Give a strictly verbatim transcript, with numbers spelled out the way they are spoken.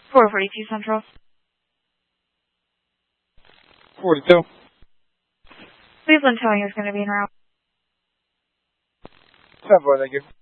four forty-two Central. forty-two. Cleveland Towing is going to be en route. ten four, thank you.